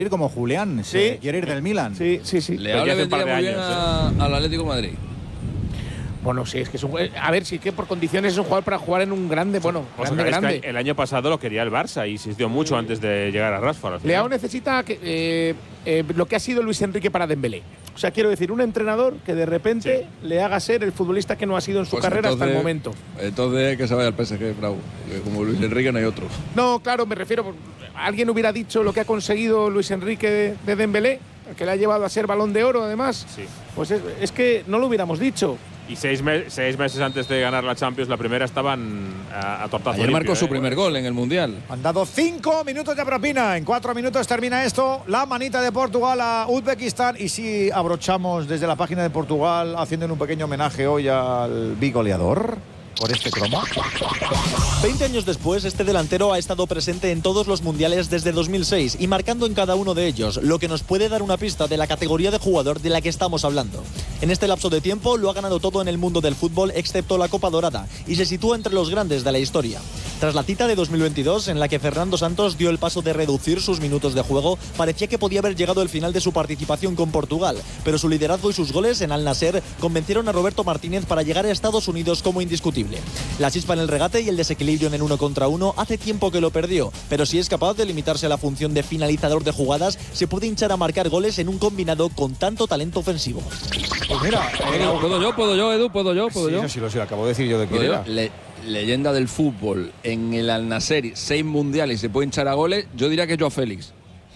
ir como Julián, sí, quiere ir del Milan. Sí. Leao le vendría muy bien al Atlético de Madrid. Bueno, sí, es que es un, a ver, sí que por condiciones es un jugador para jugar en un grande, bueno, pues grande. el año pasado lo quería el Barça y insistió mucho antes de llegar a Rashford. Leao necesita lo que ha sido Luis Enrique para Dembélé. O sea, quiero decir, un entrenador que de repente le haga ser el futbolista que no ha sido en su carrera hasta el momento. Entonces que se vaya al PSG, bravo. Como Luis Enrique no hay otro. No, claro, me refiero, alguien hubiera dicho lo que ha conseguido Luis Enrique de Dembélé, que le ha llevado a ser Balón de Oro además. Sí. Pues es que no lo hubiéramos dicho. Y 6 meses antes de ganar la Champions, la primera, estaban a tortazo. Ayer marcó su primer gol en el Mundial. Han dado 5 minutos de propina. En 4 minutos termina esto. La manita de Portugal a Uzbekistán. Y si abrochamos desde la página de Portugal, haciéndole un pequeño homenaje hoy al bigoleador por este cromo. 20 años después, este delantero ha estado presente en todos los mundiales desde 2006 y marcando en cada uno de ellos, lo que nos puede dar una pista de la categoría de jugador de la que estamos hablando. En este lapso de tiempo lo ha ganado todo en el mundo del fútbol excepto la Copa Dorada y se sitúa entre los grandes de la historia. Tras la cita de 2022, en la que Fernando Santos dio el paso de reducir sus minutos de juego, parecía que podía haber llegado el final de su participación con Portugal, pero su liderazgo y sus goles en Al Nassr convencieron a Roberto Martínez para llegar a Estados Unidos como indiscutible. La chispa en el regate y el desequilibrio en el 1 contra 1 hace tiempo que lo perdió, pero si es capaz de limitarse a la función de finalizador de jugadas, se puede hinchar a marcar goles en un combinado con tanto talento ofensivo. Pues mira, ¿Puedo yo, Edu? ¿Puedo yo? Sí, lo acabo de decir yo de quién era. Leyenda del fútbol en el Al Nassr, 6 mundiales y se puede hinchar a goles, yo diría que Joao Félix.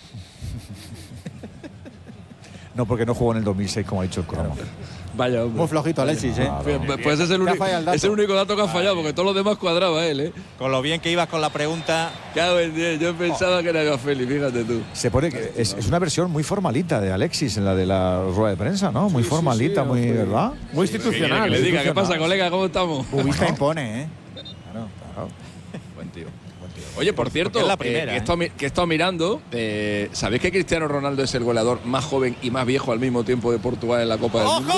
No, porque no jugó en el 2006, como ha dicho el cromo. Vaya, hombre. Muy flojito Alexis, Pues es el único dato que ha fallado, porque todos los demás cuadraba él, Con lo bien que ibas con la pregunta. Claro, yo pensaba que era Joao Félix, fíjate tú. Se pone que es una versión muy formalita de Alexis en la de la rueda de prensa, ¿no? Muy formalita, muy, ¿verdad? Muy institucional. Que le diga, ¿qué pasa, colega? ¿Cómo estamos? Ubista impone, ¿eh? Claro. Buen tío. Oye, por cierto, es la primera, que he estado mirando, ¿sabéis que Cristiano Ronaldo es el goleador más joven y más viejo al mismo tiempo de Portugal en la Copa del Mundo? ¡Ojo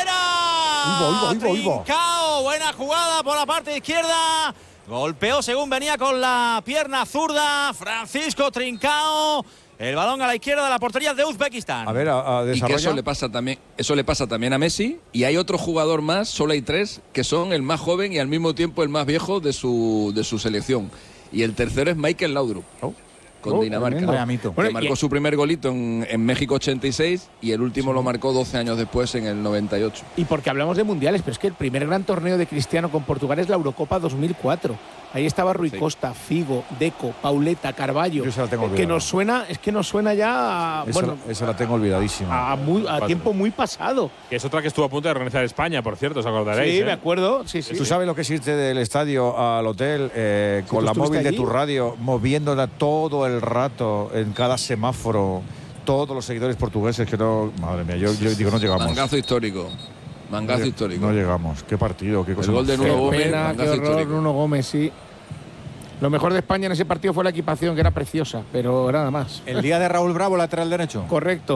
fuera! Trincao, buena jugada por la parte izquierda. Golpeó según venía con la pierna zurda. Francisco Trincao. El balón a la izquierda de la portería de Uzbekistán. A ver, y que eso le pasa también a Messi. Y hay otro jugador más, solo hay 3, que son el más joven y al mismo tiempo el más viejo de su selección. Y el tercero es Michael Laudrup, con Dinamarca, que marcó su primer golito en México 86 y el último lo marcó 12 años después en el 98. Y porque hablamos de mundiales, pero es que el primer gran torneo de Cristiano con Portugal es la Eurocopa 2004. Ahí estaba Rui Costa, Figo, Deco, Pauleta, Carballo. Yo esa la tengo olvidada. Que nos suena ya a, esa la tengo olvidadísima. A tiempo muy pasado. Que es otra que estuvo a punto de organizar España, por cierto, os acordaréis. Sí, me acuerdo. Sí. ¿Tú sabes lo que es irte del estadio al hotel con la móvil de tu radio, moviéndola todo el rato en cada semáforo? Todos los seguidores portugueses que no… Madre mía, yo digo, no llegamos. Mangazo histórico. No llegamos. Qué partido, qué cosa. El gol de Nuno Gómez. Qué horror, Nuno Gómez, sí. Lo mejor de España en ese partido fue la equipación, que era preciosa, pero nada más. El día de Raúl Bravo, lateral derecho. Correcto.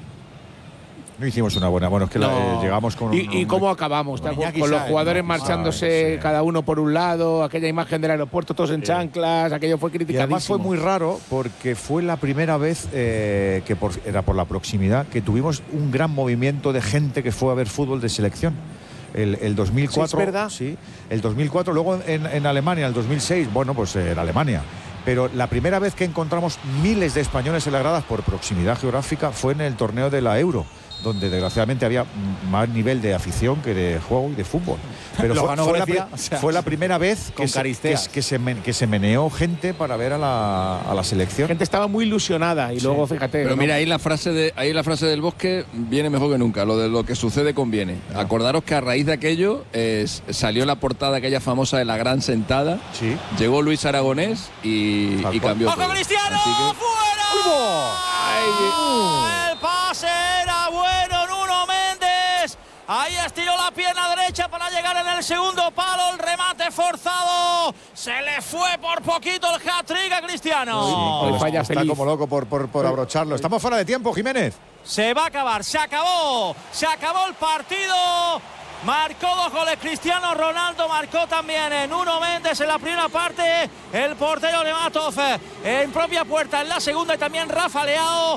No hicimos una buena. Bueno, es que llegamos con… ¿Y cómo acabamos? Con los jugadores marchándose cada uno por un lado, aquella imagen del aeropuerto, todos en chanclas, aquello fue criticadísimo. Y además fue muy raro porque fue la primera vez era por la proximidad, que tuvimos un gran movimiento de gente que fue a ver fútbol de selección. El 2004, sí, es verdad. Sí, el 2004, luego en Alemania, el 2006, bueno, pues en Alemania. Pero la primera vez que encontramos miles de españoles en las gradas por proximidad geográfica fue en el torneo de la Euro, donde desgraciadamente había más nivel de afición que de juego y de fútbol. Pero fue la primera vez que se meneó gente para ver a la selección. La gente estaba muy ilusionada y luego, fíjate… Pero mira, ahí la frase del Bosque viene mejor que nunca. Lo de lo que sucede conviene. Acordaros que a raíz de aquello salió la portada aquella famosa de la gran sentada. Sí. Llegó Luis Aragonés y cambió todo. ¡Ojo, Cristiano! ¡Fuera! El pase era bueno, Nuno Méndez. Ahí estiró la pierna derecha para llegar en el segundo palo. El remate forzado. Se le fue por poquito el hat-trick a Cristiano. Está como loco por abrocharlo. Estamos fuera de tiempo, Jiménez. Se va a acabar, se acabó el partido. Marcó 2 goles Cristiano Ronaldo, marcó también Nuno Méndez en la primera parte, el portero Nematov en propia puerta en la segunda y también Rafa Leao.